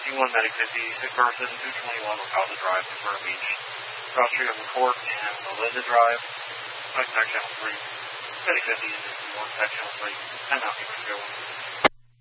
51 Medic 50, Sick Person, 221 Wakanda Drive, Myrtle Beach, cross street of McCourt and Melinda Drive, Contact Channel 3, Medic 50, 61, Contact Channel 3, 10 out, Petersfield.